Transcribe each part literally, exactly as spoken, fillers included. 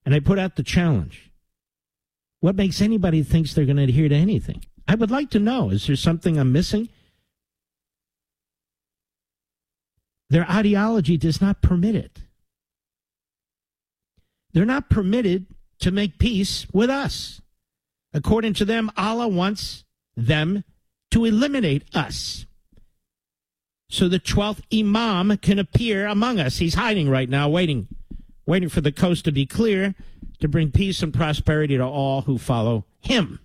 And I put out the challenge. What makes anybody think they're going to adhere to anything? I would like to know, is there something I'm missing? Their ideology does not permit it. They're not permitted to make peace with us. According to them, Allah wants them to eliminate us so the twelfth Imam can appear among us. He's hiding right now, waiting, waiting for the coast to be clear to bring peace and prosperity to all who follow him.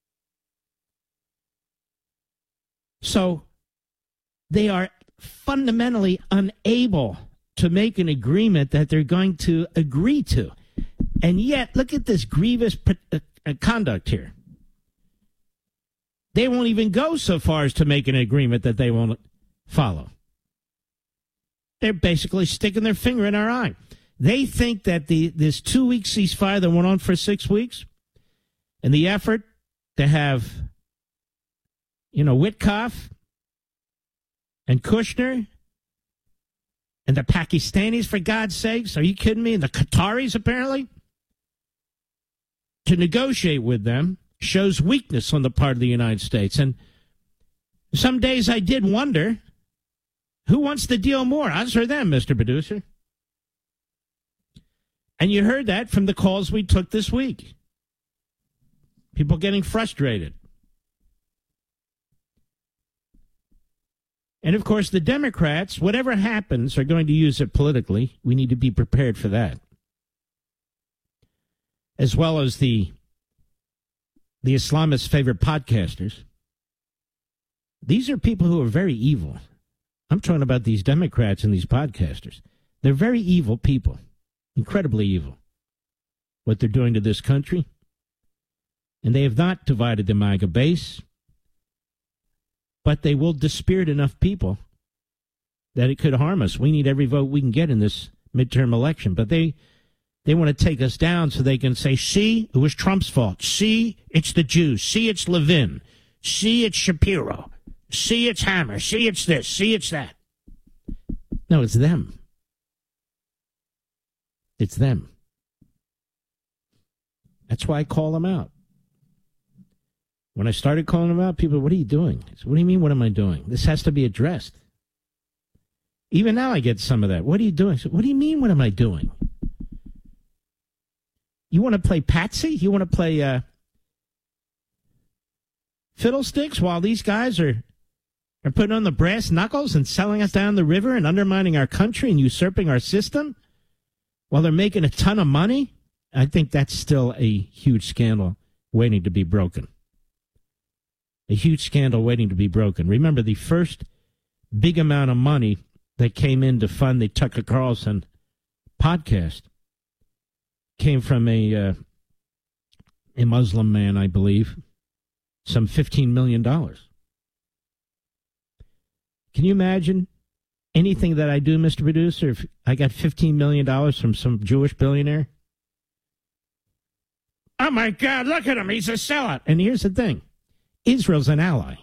So they are fundamentally unable to make an agreement that they're going to agree to. And yet, look at this grievous uh, conduct here. They won't even go so far as to make an agreement that they won't follow. They're basically sticking their finger in our eye. They think that the this two-week ceasefire that went on for six weeks and the effort to have, you know, Witkoff and Kushner and the Pakistanis, for God's sakes, are you kidding me? And the Qataris, apparently, to negotiate with them shows weakness on the part of the United States. And some days I did wonder, who wants the deal more, us or them, Mister Producer? And you heard that from the calls we took this week. People getting frustrated. And, of course, the Democrats, whatever happens, are going to use it politically. We need to be prepared for that. As well as the the Islamists' favorite podcasters. These are people who are very evil. I'm talking about these Democrats and these podcasters. They're very evil people. Incredibly evil. What they're doing to this country. And they have not divided the MAGA base. But they will dispirit enough people that it could harm us. We need every vote we can get in this midterm election. But they they want to take us down so they can say, see, it was Trump's fault. See, it's the Jews. See, it's Levin. See, it's Shapiro. See, it's Hammer. See, it's this. See, it's that. No, it's them. It's them. That's why I call them out. When I started calling them out, people, what are you doing? I said, what do you mean, what am I doing? This has to be addressed. Even now I get some of that. What are you doing? I said, what do you mean, what am I doing? You want to play patsy? You want to play uh, fiddlesticks while these guys are, are putting on the brass knuckles and selling us down the river and undermining our country and usurping our system while they're making a ton of money? I think that's still a huge scandal waiting to be broken. A huge scandal waiting to be broken. Remember, the first big amount of money that came in to fund the Tucker Carlson podcast came from a uh, a Muslim man, I believe, some fifteen million dollars. Can you imagine anything that I do, Mister Producer, if I got fifteen million dollars from some Jewish billionaire? Oh, my God, look at him. He's a sellout. And here's the thing. Israel's an ally.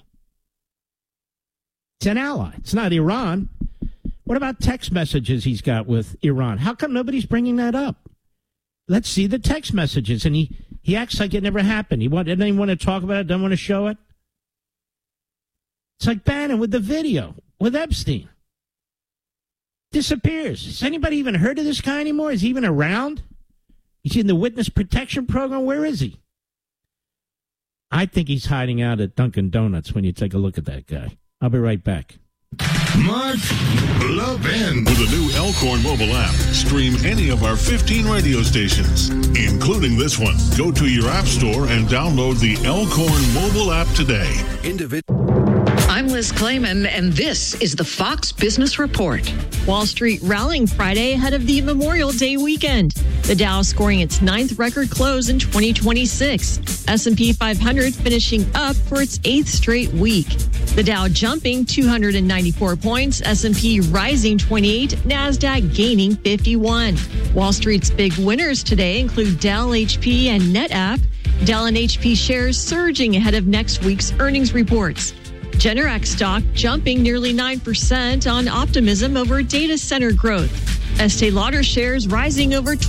It's an ally. It's not Iran. What about text messages he's got with Iran? How come nobody's bringing that up? Let's see the text messages. And he, he acts like it never happened. He want, didn't even want to talk about it, doesn't want to show it. It's like Bannon with the video, with Epstein. Disappears. Has anybody even heard of this guy anymore? Is he even around? He's in the witness protection program. Where is he? I think he's hiding out at Dunkin' Donuts when you take a look at that guy. I'll be right back. Mark Levin. With the new Elkhorn mobile app, stream any of our fifteen radio stations, including this one. Go to your app store and download the Elkhorn mobile app today. Individual. I'm Liz Clayman, and this is the Fox Business Report. Wall Street rallying Friday ahead of the Memorial Day weekend. The Dow scoring its ninth record close in twenty twenty-six. S and P five hundred finishing up for its eighth straight week. The Dow jumping two hundred ninety-four points, S and P rising twenty-eight, NASDAQ gaining fifty-one. Wall Street's big winners today include Dell, H P, and NetApp. Dell and H P shares surging ahead of next week's earnings reports. Generac stock jumping nearly nine percent on optimism over data center growth. Estee Lauder shares rising over